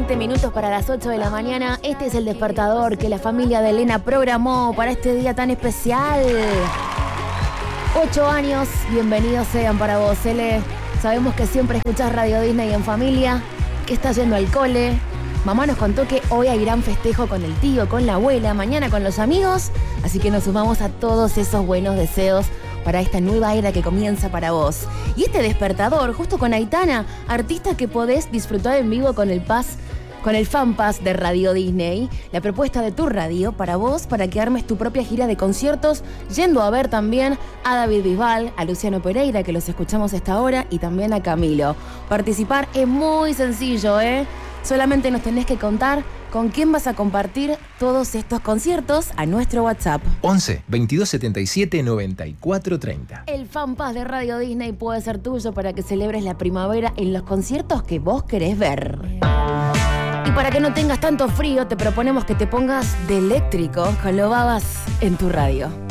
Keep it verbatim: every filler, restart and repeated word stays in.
veinte minutos para las ocho de la mañana. Este es el despertador que la familia de Elena programó para este día tan especial. Ocho años, bienvenidos sean para vos, Ele. Sabemos que siempre escuchás Radio Disney en familia, que estás yendo al cole. Mamá nos contó que hoy hay gran festejo con el tío, con la abuela, mañana con los amigos. Así que nos sumamos a todos esos buenos deseos para esta nueva era que comienza para vos. Y este despertador, justo con Aitana, artista que podés disfrutar en vivo con el Pass, con el Fan Pass de Radio Disney, la propuesta de tu radio para vos, para que armes tu propia gira de conciertos, yendo a ver también a David Bisbal, a Luciano Pereira, que los escuchamos a esta hora, y también a Camilo. Participar es muy sencillo, ¿eh? Solamente nos tenés que contar con quién vas a compartir todos estos conciertos a nuestro WhatsApp. once, veintidós setenta y siete, noventa y cuatro treinta. El Fan Pass de Radio Disney puede ser tuyo para que celebres la primavera en los conciertos que vos querés ver. Y para que no tengas tanto frío, te proponemos que te pongas de eléctrico con Lo Babas en tu radio.